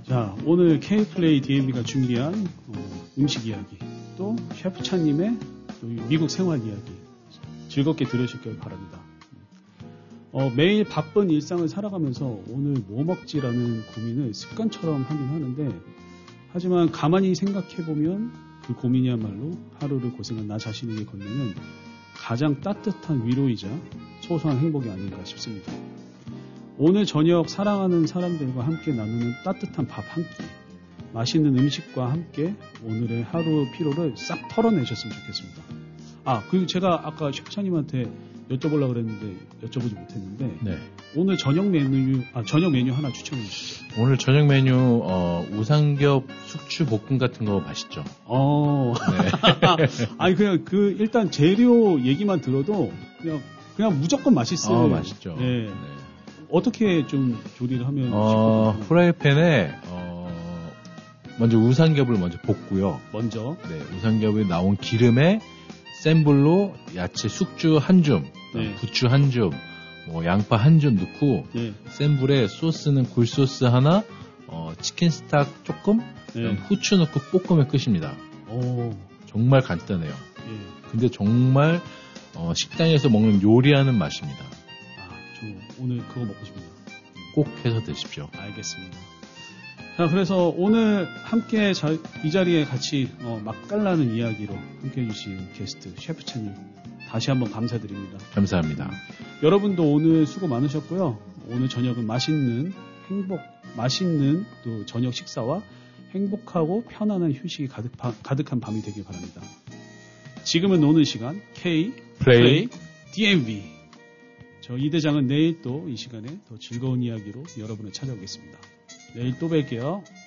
자, 오늘 K플레이 DMB가 준비한 음식 이야기, 또 셰프차님의 또 미국 생활 이야기 즐겁게 들으시길 바랍니다. 매일 바쁜 일상을 살아가면서 오늘 뭐 먹지라는 고민을 습관처럼 하긴 하는데, 하지만 가만히 생각해보면 그 고민이야말로 하루를 고생한 나 자신에게 건네는 가장 따뜻한 위로이자 소소한 행복이 아닌가 싶습니다. 오늘 저녁 사랑하는 사람들과 함께 나누는 따뜻한 밥 한 끼, 맛있는 음식과 함께 오늘의 하루 피로를 싹 털어내셨으면 좋겠습니다. 그리고 제가 아까 셰프차님한테 여쭤보려고 그랬는데 여쭤보지 못했는데, 네. 오늘 저녁 메뉴 하나 추천해 주시죠. 오늘 저녁 메뉴 우삼겹 숙주 볶음 같은 거 맛있죠. 네. 아니 그냥 일단 재료 얘기만 들어도 그냥 무조건 맛있어요. 맛있죠. 네. 네. 어떻게 좀 조리를 하면 프라이팬에 먼저 우삼겹을 먼저 볶고요. 네, 우삼겹이 나온 기름에 센 불로 야채 숙주 한 줌, 네. 부추 한 줌, 양파 한 줌 넣고, 네. 센 불에 소스는 굴소스 하나, 치킨 스탁 조금, 네. 후추 넣고 볶으면 끝입니다. 정말 간단해요. 네. 근데 정말 식당에서 먹는 요리하는 맛입니다. 저 오늘 그거 먹고 싶네요. 꼭 해서 드십시오. 알겠습니다. 자, 그래서 오늘 함께 이 자리에 같이 맛깔나는 이야기로 함께 해주신 게스트 셰프차님 다시 한번 감사드립니다. 감사합니다. 여러분도 오늘 수고 많으셨고요. 오늘 저녁은 맛있는 또 저녁 식사와 행복하고 편안한 휴식이 가득한 밤이 되길 바랍니다. 지금은 노는 시간 K-플레이 DMB. 저 이 대장은 내일 또 이 시간에 더 즐거운 이야기로 여러분을 찾아오겠습니다. 내일 또 뵐게요.